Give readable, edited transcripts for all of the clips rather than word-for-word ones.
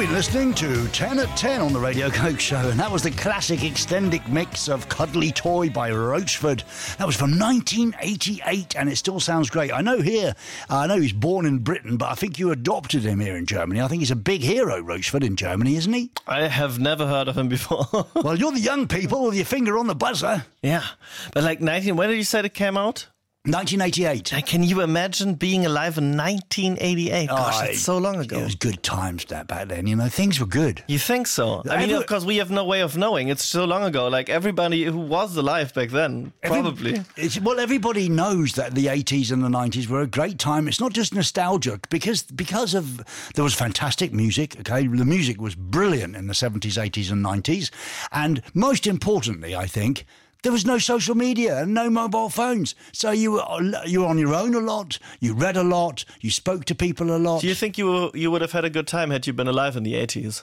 been listening to 10 at 10 on the Radio Coke Show, and that was the classic extended mix of Cuddly Toy by Roachford. That was from 1988, and it still sounds great. I know he's born in Britain, but I think you adopted him here in Germany. I think he's a big hero, Roachford, in Germany, isn't he? I have never heard of him before. Well, you're the young people with your finger on the buzzer. Yeah, but like when did you say it came out? 1988. Can you imagine being alive in 1988? Gosh, that's so long ago. It was good times back then, you know. Things were good. You think so? I mean, of course, we have no way of knowing. It's so long ago. Like, everybody who was alive back then, probably. Everybody knows that the 80s and the 90s were a great time. It's not just nostalgia, because there was fantastic music, okay? The music was brilliant in the 70s, 80s and 90s. And most importantly, I think, there was no social media and no mobile phones. So you were on your own a lot, you read a lot, you spoke to people a lot. Do you think you would have had a good time had you been alive in the 80s?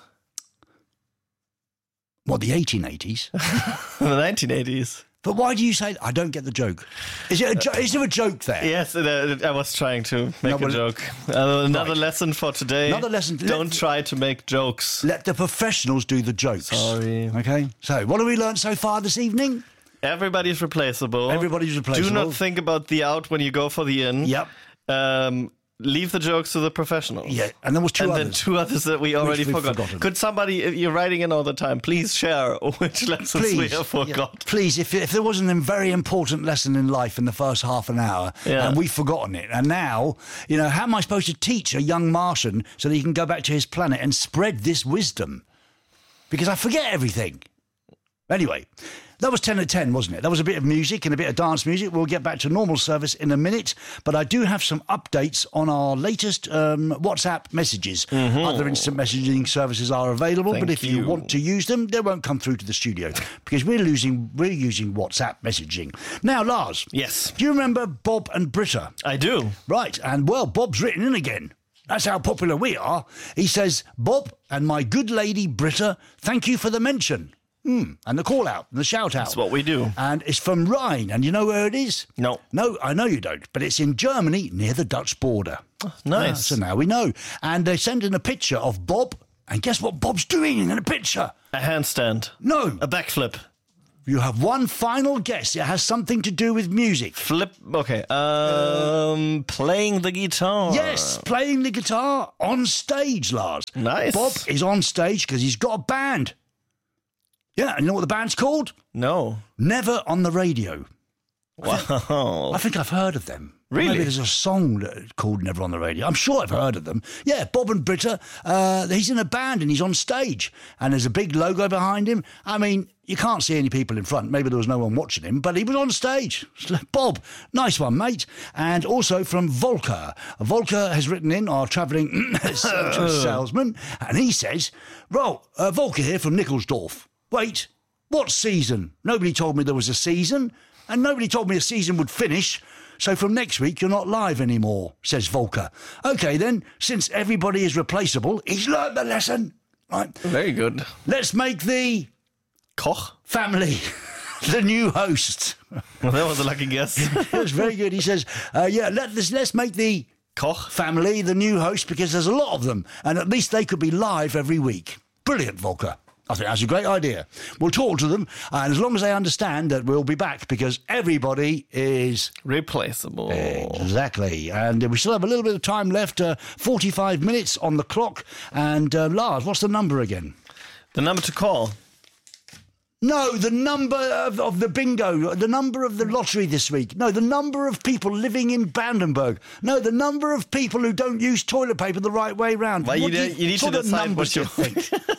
What, the 1880s? The 1980s. But why do you say that? I don't get the joke. Is there a joke there? Yes, I was trying to make a joke. Another lesson for today. Another lesson. Don't try to make jokes. Let the professionals do the jokes. Sorry. Okay. So, what have we learned so far this evening? Everybody's replaceable. Everybody's replaceable. Do not think about the out when you go for the in. Yep. Leave the jokes to the professionals. Yeah, and there was two others. And then two others that we already forgot. Could somebody, if you're writing in all the time, please share which lessons we have forgot. Yeah, please, if there wasn't a very important lesson in life in the first half an hour, and we've forgotten it, and now, you know, how am I supposed to teach a young Martian so that he can go back to his planet and spread this wisdom? Because I forget everything. Anyway, that was 10 at 10, wasn't it? That was a bit of music and a bit of dance music. We'll get back to normal service in a minute, but I do have some updates on our latest WhatsApp messages. Mm-hmm. Other instant messaging services are available, but if you want to use them, they won't come through to the studio because we're using WhatsApp messaging. Now, Lars. Yes. Do you remember Bob and Britta? I do. Right, and well, Bob's written in again. That's how popular we are. He says, Bob and my good lady Britta, thank you for the mention. And the call out, and the shout out. That's what we do. And it's from Rhine, and you know where it is? No. No, I know you don't, but it's in Germany near the Dutch border. Oh, nice. So now we know. And they send in a picture of Bob, and guess what Bob's doing in a picture? A handstand. No. A backflip. You have one final guess. It has something to do with music. Flip. Okay. Playing the guitar. Yes, playing the guitar on stage, Lars. Nice. Bob is on stage because he's got a band. Yeah, and you know what the band's called? No. Never on the Radio. Wow. I think I've heard of them. Really? Maybe there's a song called Never on the Radio. I'm sure I've heard of them. Yeah, Bob and Britta, he's in a band and he's on stage. And there's a big logo behind him. I mean, you can't see any people in front. Maybe there was no one watching him, but he was on stage. Bob, nice one, mate. And also from Volker. Volker has written in, our travelling salesman, and he says, Volker here from Nickelsdorf. Wait, what season? Nobody told me there was a season, and nobody told me a season would finish, so from next week you're not live anymore, says Volker. OK then, since everybody is replaceable, he's learnt the lesson. Right. Very good. Let's make the Koch family the new host. Well, that was a lucky guess. That was very good. He says, let's make the Koch family the new host because there's a lot of them, and at least they could be live every week. Brilliant, Volker. I think that's a great idea. We'll talk to them, and as long as they understand that we'll be back because everybody is replaceable. Exactly. And we still have a little bit of time left, 45 minutes on the clock. And Lars, what's the number again? The number to call. No, the number of the bingo, the number of the lottery this week. No, the number of people living in Brandenburg. No, the number of people who don't use toilet paper the right way round. Well, you need to decide what you think.